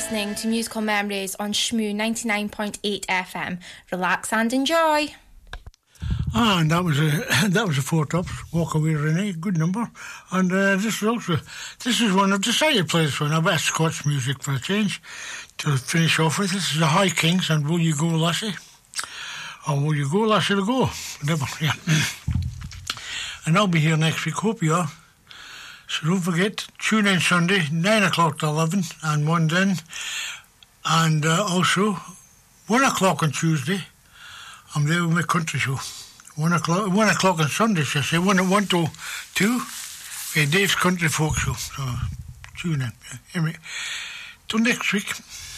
listening to Musical Memories on Shmoo 99.8 FM. Relax and enjoy. And that was a Four Tops, Walk Away Renee, good number. And this is one I've decided to play this one, a bit of Scots music for a change to finish off with. This is the High Kings and Will You Go Lassie? Or Will You Go Lassie to Go? Whatever, yeah. And I'll be here next week, hope you are. So don't forget, tune in Sunday, 9 o'clock to 11 and 1 then. And also, 1 o'clock on Tuesday, I'm there with my country show. 1 o'clock on Sunday, I say, 1 to 2, Dave's Country Folk Show. So tune in. Anyway, till next week.